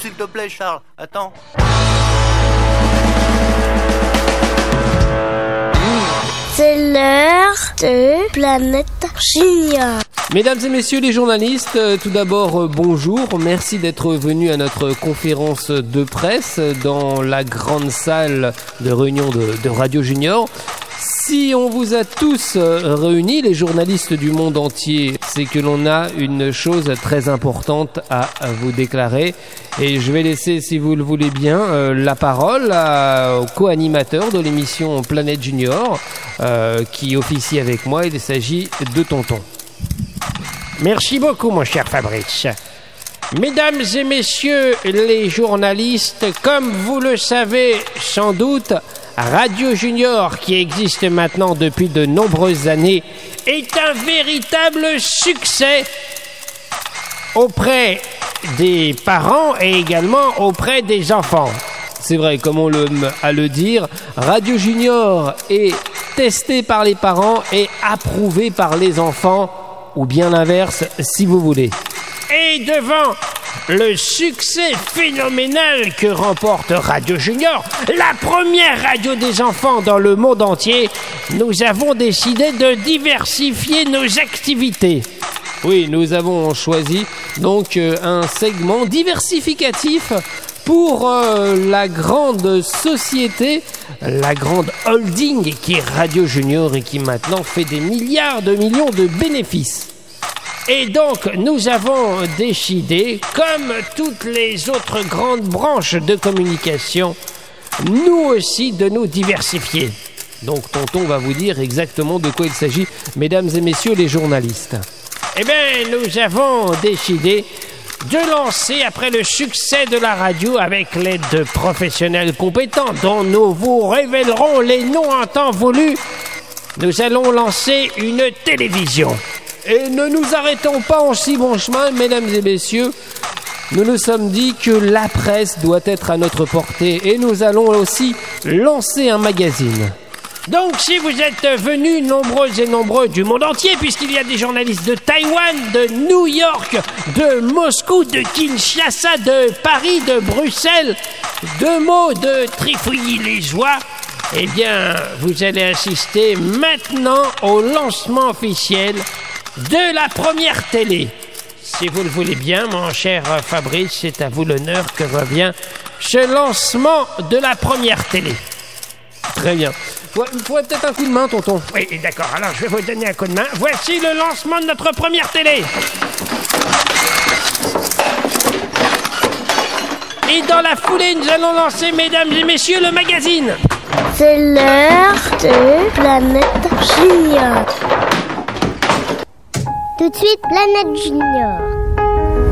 s'il te plaît, Charles. Attends. C'est l'heure de Planète Junior. Mesdames et messieurs les journalistes, tout d'abord bonjour, merci d'être venus à notre conférence de presse dans la grande salle de réunion de Radio Junior. Si on vous a tous réunis, les journalistes du monde entier, c'est que l'on a une chose très importante à vous déclarer. Et je vais laisser, si vous le voulez bien, la parole au co-animateur de l'émission Planète Junior, qui officie avec moi. Il s'agit de Tonton. Merci beaucoup, mon cher Fabrice. Mesdames et messieurs les journalistes, comme vous le savez sans doute, Radio Junior, qui existe maintenant depuis de nombreuses années, est un véritable succès auprès des parents et également auprès des enfants. C'est vrai, comme on l'aime à le dire, Radio Junior est testé par les parents et approuvé par les enfants, ou bien l'inverse, si vous voulez. Et devant le succès phénoménal que remporte Radio Junior, la première radio des enfants dans le monde entier, nous avons décidé de diversifier nos activités. Oui, nous avons choisi donc un segment diversificatif pour la grande société, la grande holding qui est Radio Junior et qui maintenant fait des milliards de millions de bénéfices. Et donc, nous avons décidé, comme toutes les autres grandes branches de communication, nous aussi de nous diversifier. Donc, Tonton va vous dire exactement de quoi il s'agit, mesdames et messieurs les journalistes. Eh bien, nous avons décidé de lancer, après le succès de la radio avec l'aide de professionnels compétents dont nous vous révélerons les noms en temps voulu, nous allons lancer une télévision. Et ne nous arrêtons pas en si bon chemin, mesdames et messieurs. Nous nous sommes dit que la presse doit être à notre portée et nous allons aussi lancer un magazine. Donc si vous êtes venus nombreux et nombreux du monde entier, puisqu'il y a des journalistes de Taïwan, de New York, de Moscou, de Kinshasa, de Paris, de Bruxelles, de Meaux, de Trifouilly-les-Joies, eh bien vous allez assister maintenant au lancement officiel de la première télé. Si vous le voulez bien, mon cher Fabrice, c'est à vous l'honneur que revient ce lancement de la première télé. Très bien. Il faudrait peut-être un coup de main, Tonton. Oui, d'accord. Alors, je vais vous donner un coup de main. Voici le lancement de notre première télé. Et dans la foulée, nous allons lancer, mesdames et messieurs, le magazine. C'est l'heure de Planète Junior. Tout de suite, Planète Junior.